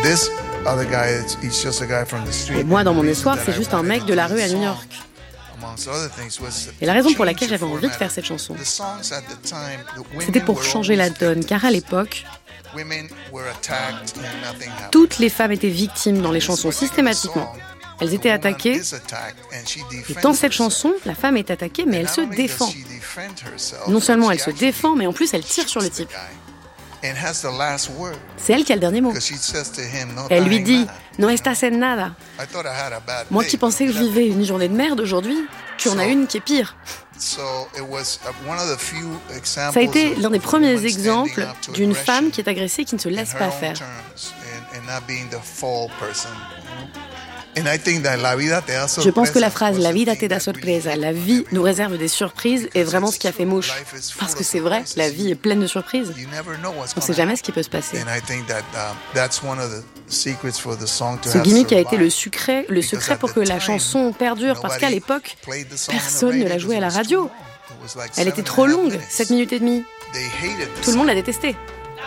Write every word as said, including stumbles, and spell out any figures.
Et moi, dans mon histoire, c'est juste un mec de la rue à New York. Et la raison pour laquelle j'avais envie de faire cette chanson, c'était pour changer la donne, car à l'époque, toutes les femmes étaient victimes dans les chansons, systématiquement. Elles étaient attaquées. Et dans cette chanson, la femme est attaquée, mais elle se défend. Non seulement elle se défend, mais en plus elle tire sur le type. C'est elle qui a le dernier mot. Elle lui dit « No estás en nada ». Moi qui pensais que je vivais une journée de merde aujourd'hui, tu en as une qui est pire. Ça a été l'un des premiers exemples d'une femme qui est agressée et qui ne se laisse pas faire. Je pense que la phrase « La vida te da sorpresa », la vie nous réserve des surprises, est vraiment ce qui a fait mouche. Parce que c'est vrai, la vie est pleine de surprises. On ne sait jamais ce qui peut se passer. Ce gimmick a été le secret, le secret pour que la chanson perdure, parce qu'à l'époque, personne ne la jouait à la radio. Elle était trop longue, sept minutes et demie. Tout le monde l'a détestée.